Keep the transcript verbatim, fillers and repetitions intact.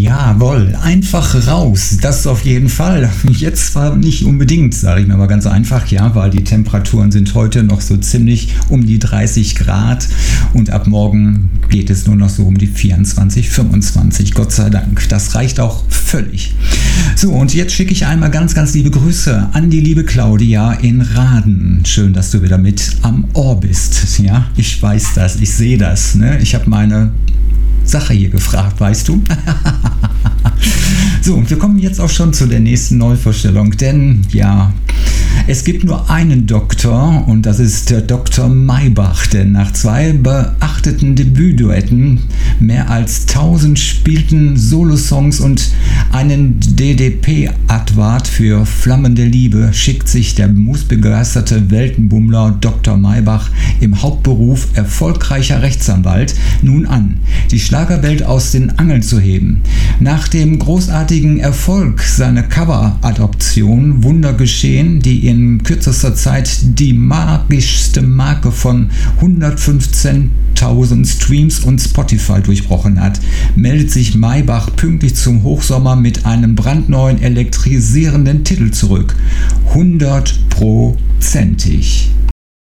Jawohl, einfach raus, das auf jeden Fall. Jetzt zwar nicht unbedingt, sage ich mir mal ganz einfach, ja, weil die Temperaturen sind heute noch so ziemlich um die dreißig Grad und ab morgen geht es nur noch so um die vierundzwanzig, fünfundzwanzig, Gott sei Dank. Das reicht auch völlig. So, und jetzt schicke ich einmal ganz, ganz liebe Grüße an die liebe Claudia in Raden. Schön, dass du wieder mit am Ohr bist. Ja, ich weiß das, ich sehe das. Ne? Ich habe meine Sache hier gefragt, weißt du? So, und wir kommen jetzt auch schon zu der nächsten Neuvorstellung, denn ja, es gibt nur einen Doktor und das ist der Doktor Maybach, denn nach zwei beachteten Debütduetten, mehr als tausend spielten Solosongs und einen D D P-Advert für Flammende Liebe schickt sich der mußbegeisterte Weltenbummler Doktor Maybach im Hauptberuf erfolgreicher Rechtsanwalt nun an, die Schlagerwelt aus den Angeln zu heben. Nach dem großartigen Erfolg seiner Cover-Adoption Wunder geschehen, die in kürzester Zeit die magischste Marke von hundertfünfzehntausend Streams und Spotify durchbrochen hat, meldet sich Maybach pünktlich zum Hochsommer mit einem brandneuen elektrisierenden Titel zurück. Hundertprozentig.